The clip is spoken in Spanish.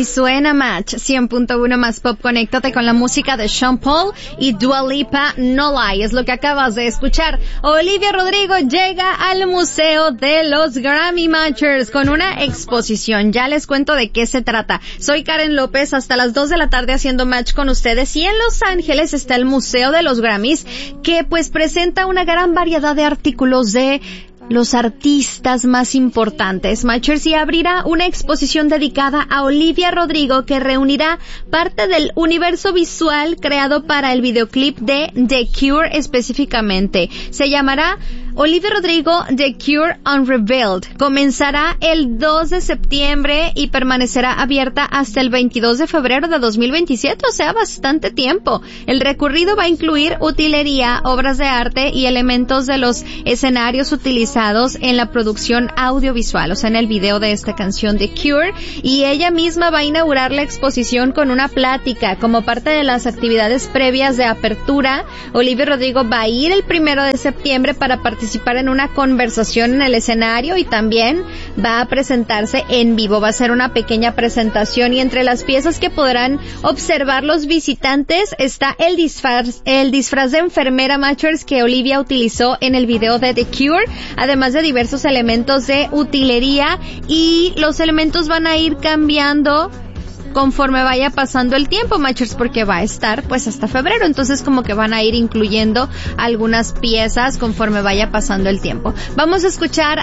Así suena Match 100.1 más pop. Conéctate con la música de Sean Paul y Dua Lipa, No Lie. Es lo que acabas de escuchar. Olivia Rodrigo llega al Museo de los Grammy Matchers con una exposición. Ya les cuento de qué se trata. Soy Karen López, hasta las 2 de la tarde haciendo match con ustedes. Y en Los Ángeles está el Museo de los Grammys, que pues presenta una gran variedad de artículos de los artistas más importantes. Matchers, y abrirá una exposición dedicada a Olivia Rodrigo que reunirá parte del universo visual creado para el videoclip de The Cure específicamente. Se llamará Olivia Rodrigo The Cure Unrevealed. Comenzará el 2 de septiembre y permanecerá abierta hasta el 22 de febrero de 2027, o sea, bastante tiempo. El recorrido va a incluir utilería, obras de arte y elementos de los escenarios utilizados en la producción audiovisual, o sea, en el video de esta canción The Cure, y ella misma va a inaugurar la exposición con una plática. Como parte de las actividades previas de apertura, Olivia Rodrigo va a ir el 1 de septiembre para participar en una conversación en el escenario y también va a presentarse en vivo. Va a ser una pequeña presentación y entre las piezas que podrán observar los visitantes está el disfraz de enfermera Matchers que Olivia utilizó en el video de The Cure, además de diversos elementos de utilería, y los elementos van a ir cambiando conforme vaya pasando el tiempo, Matchers, porque va a estar pues hasta febrero, entonces como que van a ir incluyendo algunas piezas conforme vaya pasando el tiempo. Vamos a escuchar